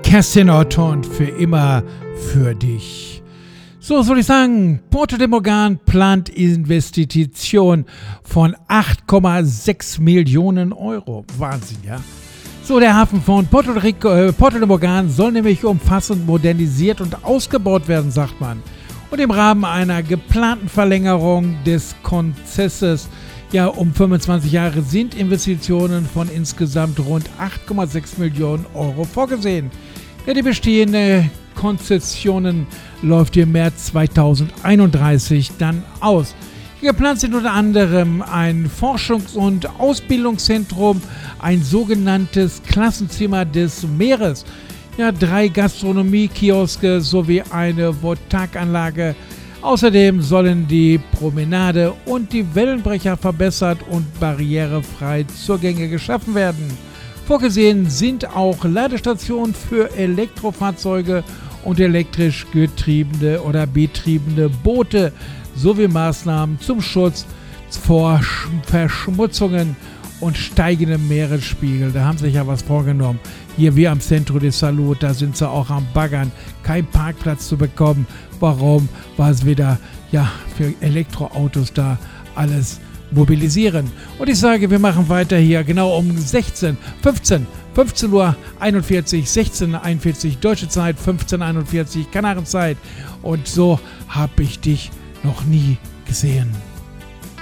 Kerstin Otto für immer für dich. So soll ich sagen, Porto de Morgan plant Investition von 8,6 Millionen Euro. Wahnsinn, ja? So, der Hafen von Porto de Morgan soll nämlich umfassend modernisiert und ausgebaut werden, sagt man. Und im Rahmen einer geplanten Verlängerung des Konzesses um 25 Jahre sind Investitionen von insgesamt rund 8,6 Millionen Euro vorgesehen. Ja, die bestehende Konzessionen läuft im März 2031 dann aus. Geplant sind unter anderem ein Forschungs- und Ausbildungszentrum, ein sogenanntes Klassenzimmer des Meeres, 3 Gastronomie-Kioske sowie eine Voltaikanlage. Außerdem sollen die Promenade und die Wellenbrecher verbessert und barrierefrei zugänglich geschaffen werden. Vorgesehen sind auch Ladestationen für Elektrofahrzeuge und elektrisch getriebene oder betriebene Boote sowie Maßnahmen zum Schutz vor Verschmutzungen und steigendem Meeresspiegel. Da haben sie sich ja was vorgenommen. Hier wie am Centro de Salud, da sind sie auch am Baggern, kein Parkplatz zu bekommen. Warum? Weil es wieder für Elektroautos da alles mobilisieren. Und ich sage, wir machen weiter hier genau um 15 Uhr 41, 16:41 deutsche Zeit, 15:41 Kanarenzeit. Und so habe ich dich noch nie gesehen.